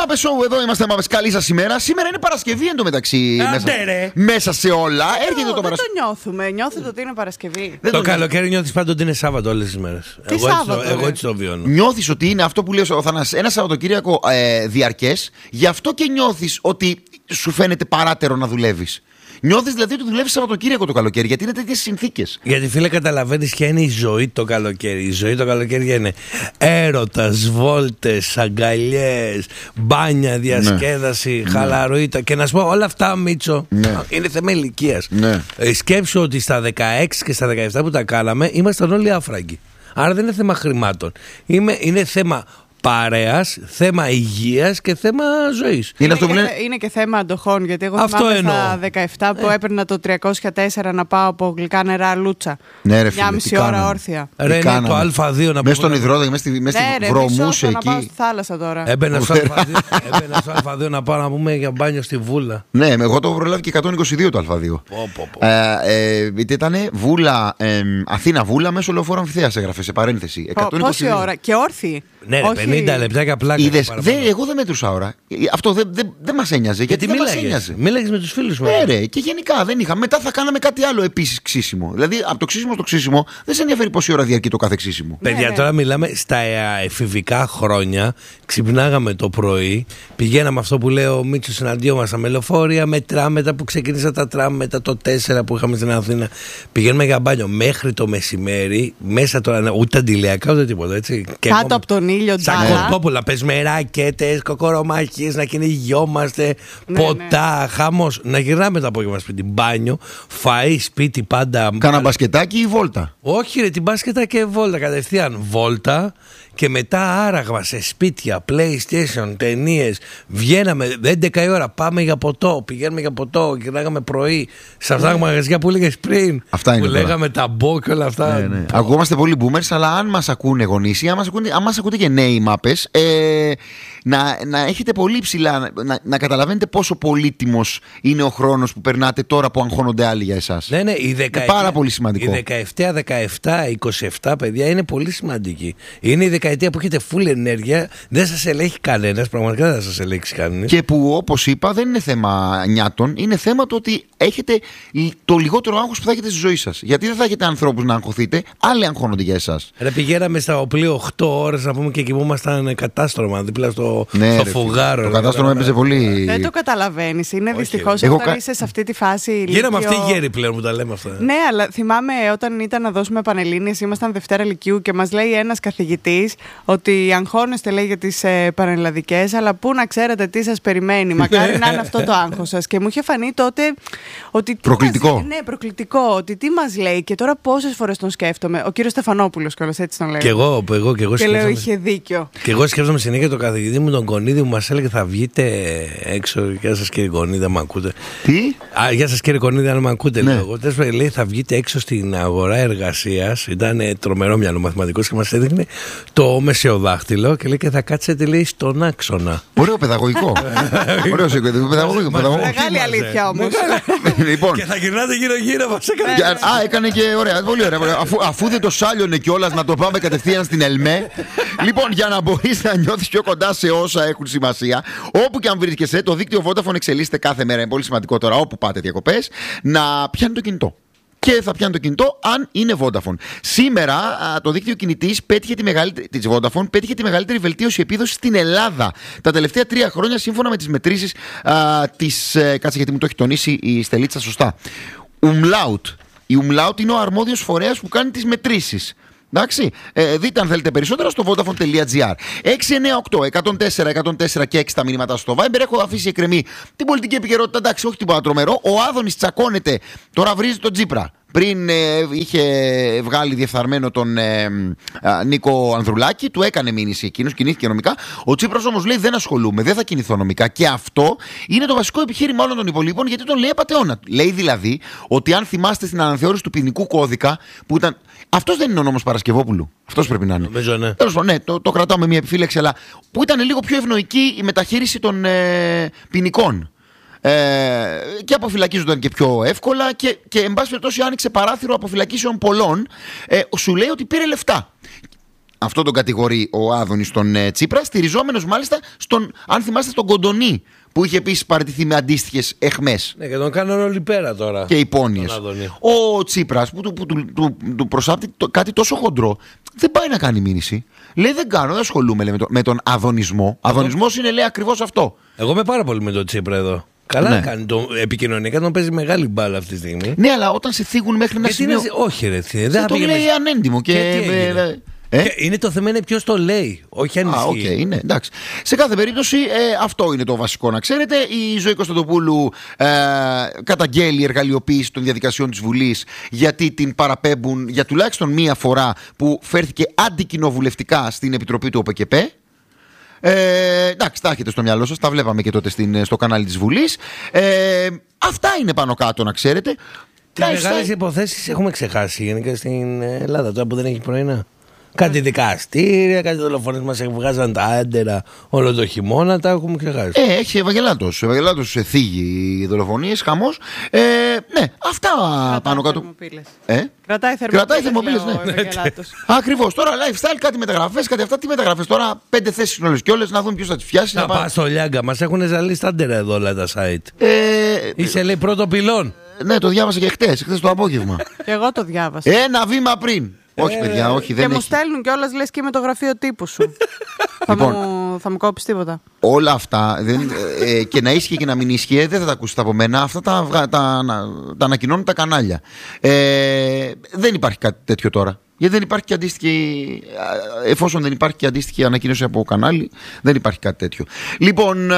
Μάπε Show, εδώ είμαστε Μάπες. Καλή σας ημέρα. Σήμερα είναι Παρασκευή εντωμεταξύ. Μέσα σε όλα. Έρχεται το Παρασκευή. Δεν το νιώθουμε. Νιώθετε ότι είναι Παρασκευή? Το καλοκαίρι νιώθεις πάντοτε ότι είναι Σάββατο όλες τις μέρες. Εγώ έτσι το βιώνω. Νιώθεις ότι είναι αυτό που λέει ο Θανάσης, ένα Σαββατοκύριακο διαρκές. Γι' αυτό και νιώθεις ότι σου φαίνεται παράτερο να δουλεύεις. Νιώθεις δηλαδή ότι δουλεύεις Σαββατοκύριακο το καλοκαίρι, γιατί είναι τέτοιες συνθήκες. Γιατί φίλε, καταλαβαίνεις ποια είναι η ζωή το καλοκαίρι. Η ζωή το καλοκαίρι είναι έρωτας, βόλτες, αγκαλιές, μπάνια, διασκέδαση, χαλαροίτα. Και να σου πω, όλα αυτά, Μίτσο, είναι θέμα ηλικίας. Σκέψου ότι στα 16 και στα 17 που τα κάναμε ήμασταν όλοι άφραγγοι. Άρα δεν είναι θέμα χρημάτων. Είναι θέμα παρέας, θέμα υγείας και θέμα ζωής. Είναι και θέμα αντοχών. Γιατί εγώ θυμάμαι στα 17 που έπαιρνα το 304 να πάω από γλυκά νερά λούτσα. Ναι, ρε φίλε, μια μισή ώρα όρθια. Ρε, είναι το Α2 να πούμε. Μέσα στον υδρόδο, μέσα στη βρωμούσε εκεί. Να πάω στη θάλασσα τώρα. Έμπαινα στο Α2 να πάω να πούμε για μπάνιο στη Βούλα. Ναι, εγώ το προλάβει και 122 το Α2. Ήταν Βούλα, Αθήνα Βούλα, μέσω λεωφόρου Αμφιθέας έγραφε σε παρένθεση. Πόση ώρα και όρθιοι. Ναι, 50 λεπτάκια πλάκα. Εγώ δεν μέτρουσα ώρα. Αυτό δεν μας ένοιαζε. Γιατί δεν μας ένοιαζε. Μίλαγες με τους φίλους μου. Ναι, και γενικά δεν είχα. Μετά θα κάναμε κάτι άλλο επίσης ξύσιμο. Δηλαδή από το ξύσιμο στο ξύσιμο δεν σε ενδιαφέρει πόση ώρα διαρκεί το κάθε ξύσιμο. Παιδιά, τώρα μιλάμε στα εφηβικά χρόνια. Ξυπνάγαμε το πρωί. Πηγαίναμε αυτό που λέει ο Μίτσος, συναντιόμασταν με λεωφορεία, με τραμ. Μετά που ξεκίνησα τα τραμ, μετά το 4 που είχαμε στην Αθήνα. Πηγαίνουμε για μπάνιο μέχρι το μεσημέρι. Μέσα τώρα ούτε αντιλιακά ούτε τίποτα έτσι. Κάτω από τον ήλιο, σαν κορπόπουλα, πες με ράκετες, κοκορομάχες, να κυνηγιόμαστε, ποτά, χαμός. Να γυρνάμε το απόγευμα σπίτι, μπάνιο, φαΐ, σπίτι πάντα. Κάνα μπασκετάκι ή βόλτα? Όχι, ρε, την μπάσκετα και βόλτα. Κατευθείαν βόλτα και μετά άραγμα σε σπίτια, PlayStation, ταινίες. Βγαίναμε 11 η ώρα, πάμε για ποτό. Πηγαίνουμε για ποτό, γυρνάγαμε πρωί σε αυτά τα μαγαζιά που έλεγες πριν. Αυτά είναι. Που λέγαμε τα μπο και όλα αυτά. Ναι. Ακούμαστε πολύ boomers, αλλά αν μας ακούνε γονείς ή αν μας ακούτε και νέοι Μάπες, να έχετε πολύ ψηλά, να καταλαβαίνετε πόσο πολύτιμος είναι ο χρόνος που περνάτε τώρα που αγχώνονται άλλοι για εσάς. Ναι, είναι πάρα πολύ σημαντικό. Η 17, 17, 27 παιδιά είναι πολύ σημαντική. Είναι η δεκαετία που έχετε full ενέργεια, δεν σας ελέγχει κανένας, πραγματικά δεν θα σας ελέγξει κανένας. Και που όπως είπα δεν είναι θέμα νιάτων, είναι θέμα το ότι έχετε το λιγότερο άγχος που θα έχετε στη ζωή σας. Γιατί δεν θα έχετε ανθρώπους να αγχωθείτε, άλλοι αγχώνονται για εσάς. Ρε, πηγαίναμε στα οπλίο 8 ώρες να πούμε και κοιμούμασταν κατάστρωμα δίπλα στο φουγάρο. Το κατάστρωμα έπαιζε πολύ. Δεν το καταλαβαίνεις. Είναι δυστυχώς όταν είσαι σε αυτή τη φάση. Γίναμε αυτοί οι γέροι πλέον που τα λέμε αυτά. Ναι, αλλά θυμάμαι όταν ήταν να δώσουμε πανελλήνιες, ήμασταν Δευτέρα Λυκείου και μας λέει ένας καθηγητής ότι αγχώνεστε, λέει, για τις πανελλαδικές, αλλά πού να ξέρετε τι σας περιμένει. Μακάρι να είναι αυτό το άγχος σας. Και μου είχε φανεί τότε ότι. Προκλητικό. Ναι, προκλητικό. Ότι τι μας λέει. Και τώρα πόσες φορές τον σκέφτομαι. Ο κύριος Στεφανόπουλος κιόλας, έτσι τον λέει. Και εγώ και λέω, είχε δίκιο. Και εγώ σκέφτομαι συνέχεια τον καθηγητή μου, τον Κονίδη, που μας έλεγε θα βγείτε έξω. Γεια σας κύριε Κονίδη, αν με ακούτε. Τι? Γεια σας κύριε Κονίδη, αν με ακούτε. Ναι. Λέει θα βγείτε έξω στην αγορά εργασίας. Ήταν τρομερό μυαλό μαθηματικός και μας έδειχνε το μεσαιοδάχτυλο και λέει και θα κάτσετε, λέει, στον άξονα. Ωραίο παιδαγωγικό. Ωραίο παιδαγωγικό. Μεγάλη αλήθεια όμως. Και θα γυρνάτε γύρω-γύρω μας. Έκανε και ωραία, πολύ ωραία. Αφού δεν το σάλιωνε κιόλας, να το πάμε κατευθείαν στην ΕΛΜΕ. Λοιπόν, για να μπορείς να νιώθεις πιο κοντά σε όσα έχουν σημασία, όπου και αν βρίσκεσαι, το δίκτυο Vodafone εξελίσσεται κάθε μέρα. Είναι πολύ σημαντικό τώρα, όπου πάτε διακοπές, να πιάνει το κινητό. Και θα πιάνει το κινητό αν είναι Vodafone. Σήμερα το δίκτυο κινητής της Vodafone πέτυχε τη μεγαλύτερη βελτίωση επίδοσης στην Ελλάδα τα τελευταία 3 χρόνια, σύμφωνα με τις μετρήσεις της. Κάτσε γιατί μου το έχει τονίσει η Στελίτσα σωστά. Umlaut. Η Umlaut είναι ο αρμόδιος φορέας που κάνει τις μετρήσεις. Εντάξει, δείτε αν θέλετε περισσότερα στο vodafone.gr. 698-104-104 και 6 τα μηνύματα στο Viber. Έχω αφήσει εκκρεμή την πολιτική επικαιρότητα. Εντάξει, όχι τίποτα τρομερό. Ο Άδωνης τσακώνεται, τώρα βρίζει τον Τσίπρα. Πριν είχε βγάλει διεφθαρμένο τον Νίκο Ανδρουλάκη, του έκανε μήνυση εκείνος, κινήθηκε νομικά. Ο Τσίπρας όμως λέει δεν ασχολούμαι, δεν θα κινηθώ νομικά. Και αυτό είναι το βασικό επιχείρημα όλων των υπολείπων, γιατί τον λέει απατεώνα. Λέει δηλαδή ότι αν θυμάστε στην αναθεώρηση του ποινικού κώδικα που ήταν. Αυτός δεν είναι ο νόμος Παρασκευόπουλου. Αυτός πρέπει να είναι. Νομίζω, ναι. Ναι, το κρατάω με μια επιφύλαξη, αλλά που ήταν λίγο πιο ευνοϊκή η μεταχείριση των ποινικών. Και αποφυλακίζονταν και πιο εύκολα και εν πάση περιπτώσει άνοιξε παράθυρο αποφυλακίσεων πολλών. Σου λέει ότι πήρε λεφτά. Αυτό τον κατηγορεί ο Άδωνης τον Τσίπρα, στηριζόμενος μάλιστα στον, αν θυμάστε, τον Κοντονή, που είχε επίσης παραιτηθεί με αντίστοιχες εχμές. Ναι, και τον κάνουν όλοι πέρα τώρα. Και υπόνοιες. Ο Τσίπρας που του προσάπτει κάτι τόσο χοντρό, δεν πάει να κάνει μήνυση. Λέει δεν κάνω, δεν ασχολούμαι με τον αδωνισμό. Αδωνισμός είναι, λέει, ακριβώς αυτό. Εγώ είμαι πάρα πολύ με τον Τσίπρα εδώ. Καλά Ναι. κάνει το επικοινωνικά, τον παίζει μεγάλη μπάλα αυτή τη στιγμή. Ναι, αλλά όταν σε θίγουν μέχρι ένα σημείο. Όχι, ρε, δεν το πήγαινε. λέει ανέντιμο και Και είναι το θέμα είναι ποιος το λέει, όχι αν ισχύει. Okay, ναι, εντάξει. Σε κάθε περίπτωση αυτό είναι το βασικό να ξέρετε. Η Ζωή Κωνσταντοπούλου καταγγέλει εργαλειοποίηση των διαδικασιών της Βουλής, γιατί την παραπέμπουν για τουλάχιστον μία φορά που φέρθηκε αντικοινοβουλευτικά στην Επιτροπή του ΟΠΕΚΕΠΕ. Εντάξει, τα έχετε στο μυαλό σας, τα βλέπαμε και τότε στο κανάλι της Βουλής. Αυτά είναι πάνω κάτω να ξέρετε. Τι μεγάλες υποθέσεις έχουμε ξεχάσει γενικά στην Ελλάδα τώρα που δεν έχει πρωινά. Κάτι δικαστήρια, κάτι δολοφονίες μας βγάζαν τα άντερα όλο το χειμώνα, τα έχουμε ξεχάσει. Έχει Ευαγγελάτος. Ευαγγελάτος θίγει δολοφονίες, χαμός. Ναι, αυτά πάνω κάτω. Κρατάει θερμοπύλες, ναι. Ακριβώς. Τώρα lifestyle, κάτι μεταγραφές, κάτι αυτά. Τι μεταγραφές τώρα, 5 θέσεις είναι όλες και όλες, να δούμε ποιος θα τις πιάσει. Να πας στο Λιάγκα, μας έχουν ζαλίσει τα άντερα εδώ όλα τα site. Είσαι, λέει, πρώτο πυλόν. Ναι, το διάβασα και χτες το απόγευμα. Και εγώ το διάβασα. Ένα βήμα πριν. Όχι, παιδιά, όχι, δεν και μου έχει. στέλνουν κιόλας, λες, και με το γραφείο τύπου σου. Θα μου κόψεις τίποτα. Όλα αυτά και να ίσχυε και να μην ίσχυε δεν θα τα ακούσετε από μένα. Αυτά τα ανακοινώνουν τα κανάλια. Δεν υπάρχει κάτι τέτοιο τώρα. Γιατί δεν υπάρχει και αντίστοιχη. Εφόσον δεν υπάρχει και αντίστοιχη ανακοίνωση από κανάλι, δεν υπάρχει κάτι τέτοιο. Λοιπόν,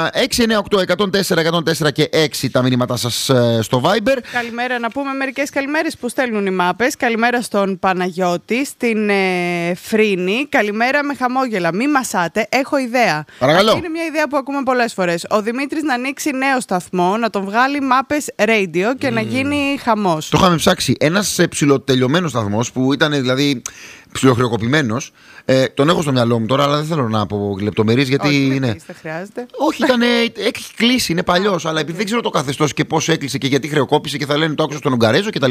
698-104-104 και 6 τα μηνύματά σας στο Viber. Καλημέρα, να πούμε μερικές καλημέρες που στέλνουν οι μάπες. Καλημέρα στον Παναγιώτη, στην Φρίνη. Καλημέρα με χαμόγελα. Μη μασάτε, έχω ιδέα. Παρακαλώ. Αυτή είναι μια ιδέα που ακούμε πολλές φορές. Ο Δημήτρης να ανοίξει νέο σταθμό, να τον βγάλει μάπες radio και να γίνει χαμός. Το είχαμε ψάξει. Ένας ψιλοτελειωμένος σταθμός που ήταν δηλαδή ψιλοχρεοκοπημένος. Τον έχω στο μυαλό μου τώρα, αλλά δεν θέλω να πω λεπτομερείς γιατί είναι. Δεν χρειάζεται. Όχι, έχει κλείσει, είναι παλιός. Αλλά επειδή δεν ξέρω το καθεστώς και πώς έκλεισε και γιατί χρεοκόπησε και θα λένε το άκουσα στον Ουγγαρέζο κτλ.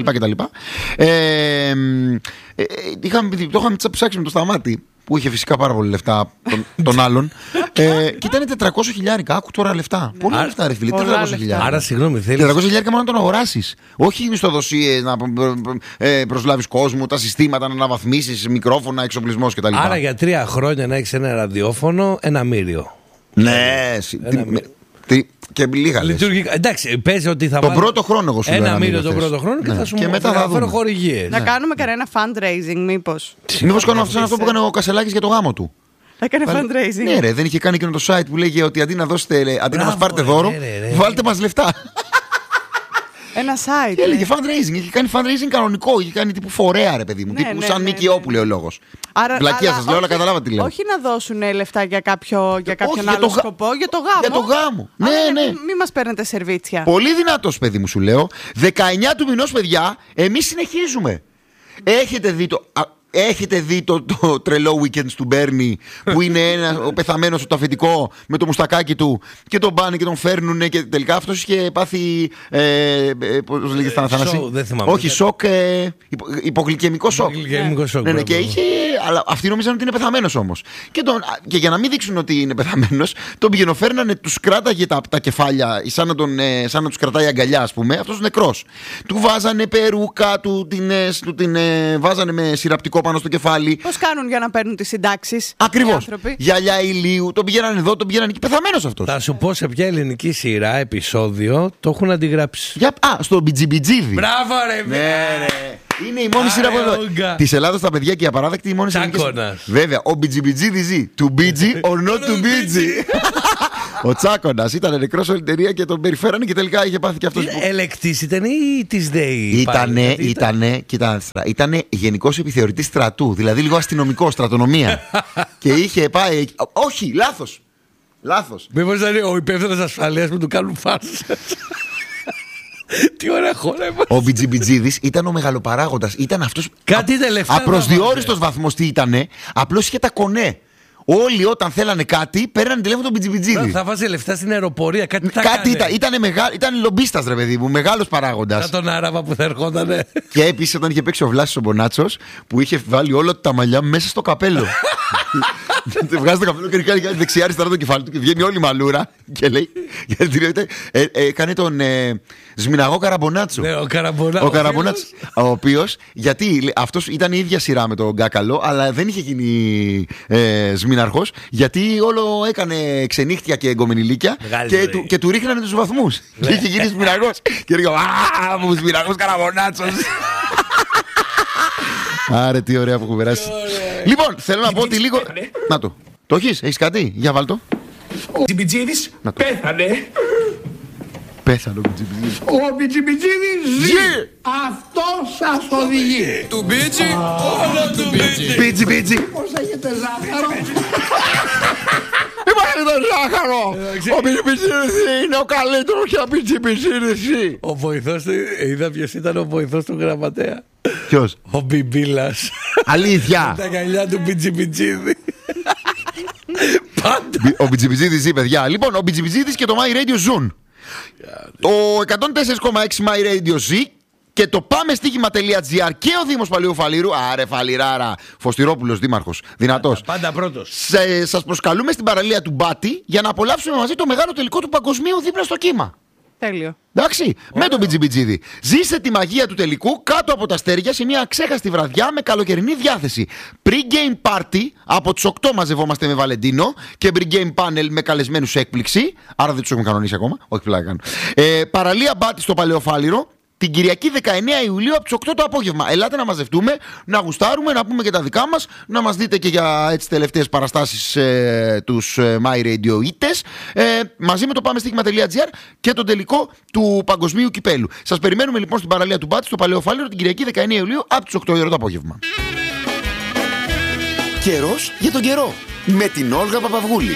Το είχαμε ψάξει με το Σταμάτη, που είχε φυσικά πάρα πολλά λεφτά των άλλων. Και ήταν 400 χιλιάρικα. Άκου τώρα λεφτά. Πολλά λεφτά, ρε φίλε. 400 χιλιάρικα. Άρα, συγγνώμη, θέλεις. 400 χιλιάρικα μόνο να τον αγοράσεις. Όχι μισθοδοσίες, να προσλάβεις κόσμο, τα συστήματα να αναβαθμίσεις, μικρόφωνα, εξοπλισμός κτλ. Άρα για 3 χρόνια να έχεις ένα ραδιόφωνο, ένα μύριο. Ναι, και λίγα λες. Εντάξει, πες ότι θα τον πρώτο χρόνο εγώ σου λέω. Ένα μύριο τον πρώτο χρόνο και θα σου φέρω χορηγίες. Να κάνουμε κανένα fundraising, μήπως. Μήπως κάνουμε αυτό που έκανε ο Κασελάκης για το γάμο του. Έκανε fundraising. Ναι, ρε, δεν είχε κάνει εκείνο το site που λέγε ότι αντί να μας πάρετε δώρο, βάλτε μας λεφτά. Ένα site. Και έλεγε fundraising, είχε κάνει fundraising κανονικό, είχε κάνει τύπου φορέα, ρε παιδί μου. Τύπου σαν ΜΚΟ που λέει ο λόγος. Βλακία σας λέω, όλα καταλάβατε τι λέω. Όχι να δώσουν λεφτά για κάποιον άλλο σκοπό, για το γάμο. Για το γάμο. Ναι. Μην μας παίρνετε σερβίτσια. Πολύ δυνατός, παιδί μου, σου λέω. 19 του μηνός, παιδιά, εμείς συνεχίζουμε. Έχετε δει το τρελό weekend του Μπέρνι που είναι ο πεθαμένος στο αφεντικό με το μουστακάκι του και τον πάνε και τον φέρνουνε και τελικά αυτός είχε πάθει. Πώς λέγεται στα Θανάση? Όχι, σοκ. Υπογλυκαιμικό σοκ. Ναι, και είχε. Αλλά αυτοί νομίζαν ότι είναι πεθαμένος όμως. Και για να μην δείξουν ότι είναι πεθαμένος, τον πηγαινοφέρνανε, τους κράταγε τα κεφάλια, σαν να τους κρατάει αγκαλιά, ας πούμε. Αυτός νεκρός. Του βάζανε περούκα, του την βάζανε με συραπτικό πάνω στο κεφάλι. Πώς κάνουν για να παίρνουν τις συντάξεις? Ακριβώς. Γυαλιά ηλίου, τον πηγαίνανε εδώ, τον πηγαίνανε εκεί. Πεθαμένος αυτός. Θα σου πω σε ποια ελληνική σειρά, επεισόδιο, το έχουν αντιγράψει. Στο Μπιτζιμπιτζίδι. Μπράβο, ρε, ναι. Είναι η μόνη σειρά της Ελλάδας στα παιδιά και η απαράδεκτη, η μόνη σειρά. Βέβαια, ο Μπιτζιμπιτζίδι ζει. To BG or not to BG. Ο Τσάκωνας ήταν νεκρός όλη την ταινία και τον περιφέρανε και τελικά είχε πάθει και αυτός. Ελεκτής ήταν ή της ΔΕΗ? Ήτανε γενικός επιθεωρητής στρατού, δηλαδή λίγο αστυνομικό, στρατονομία. Και είχε πάει. Όχι, λάθος. Μήπως ήταν ο υπεύθυνος ασφαλείας που του κάνουν φάρσες? Τι ωραία χώρα είμαστε. Ο Μπιτζιμπιτζίδης ήταν ο μεγαλοπαράγοντας. Ήταν αυτός. Κάτι τελευταίο. Απροσδιόριστος βαθμός τι ήτανε. Απλώς είχε τα κονέ. όλοι όταν θέλανε κάτι, παίρνανε τηλέφωνο τον Μπιτζιμπιτζίδη. Θα βάζει λεφτά στην αεροπορία, κάτι ήταν λομπίστας, ρε παιδί μου, μεγάλος παράγοντας. Σαν τον Άραβα που θα ερχότανε. Και επίσης όταν είχε παίξει ο Βλάσης ο Μπονάτσος, που είχε βάλει όλα τα μαλλιά μέσα στο καπέλο. Βγάζει το καπέλο και κάνει δεξιά-αριστερά το κεφάλι του και βγαίνει όλη η μαλούρα. Και λέει. Έκανε τον Σμιναγό Καραμπονάτσο. Ναι, ο Καραμπονάτσο. Ο οποίος, γιατί αυτός ήταν η ίδια σειρά με τον Γκάκαλο, αλλά δεν είχε γίνει Σμιναρχός, γιατί όλο έκανε ξενύχτια και εγκομενηλίκια και του ρίχνανε τους βαθμούς. Και είχε γίνει Σμιναρχός. Και έλεγε «Α, μου Σμιναρχός Καραμπονάτσος». Άρε, τι ωραία που έχω περάσει. Λοιπόν, θέλω να πω ότι λίγο. Να το. Το έχεις κάτι, για βάλ' το. Ο Μπιτζιμπιτζίδης πέθανε. Πέθανε ο Μπιτζιμπιτζίδης. Ο Μπιτζιμπιτζίδης ζει. Αυτό σας οδηγεί. Του Μπίτζι, όλο του Μπίτζι. Μπίτζι. Πώς έχετε ζάχαρο? Υπάρχει το ζάχαρο. Ο Μπιτζιμπιτζίδης είναι ο καλύτερος και ο Μπιτζιμπιτζίδης. Ο βοηθός του, είδα ποιος ήταν ο βοηθός του γραμματέα. Ποιος? Ο Μπιμπίλας. Αλήθεια. Τα γαλιά του Μπιτζιμπιτζίδη. Πάντα. Ο Μπιτζιμπιτζίδης ζει, παιδιά. Λοιπόν, ο Μπιτζιμπιτζίδης και το My Radio ζουν. Το 104,6 My Radio ζει. Και το πάμε στοίχημα.gr και ο Δήμος Παλαιού Φαλήρου. Άρε Φαληράρα, Φωστηρόπουλος δήμαρχος, δυνατός. Πάντα πρώτος. Σας προσκαλούμε στην παραλία του Μπάτη για να απολαύσουμε μαζί το μεγάλο τελικό του παγκοσμίου δίπλα στο κύμα. Τέλειο. Εντάξει, με τον Μπιτζιμπιτζίδη. Ζήστε τη μαγεία του τελικού κάτω από τα αστέρια σε μια αξέχαστη βραδιά με καλοκαιρινή διάθεση. Pre-game party από τις 8 μαζευόμαστε με Βαλεντίνο και pre-game panel με καλεσμένους έκπληξη. Άρα δεν τους έχουμε κανονίσει ακόμα. Όχι, πλάκα κάνω. Παραλία Μπάτη στο Παλαιοφάλιρο. Την Κυριακή 19 Ιουλίου από τις 8 το απόγευμα. Ελάτε να μαζευτούμε, να γουστάρουμε, να πούμε και τα δικά μας, να μας δείτε και για τις τελευταίες παραστάσεις τους My Radio ήτες, μαζί με το πάμε στοίχημα.gr και τον τελικό του παγκοσμίου κυπέλου. Σας περιμένουμε λοιπόν στην παραλία του Μπάτη στο Παλαιοφάλιρο την Κυριακή 19 Ιουλίου από τις 8 η ώρα το απόγευμα. Καιρός για τον καιρό με την Όλγα Παπαυγούλη.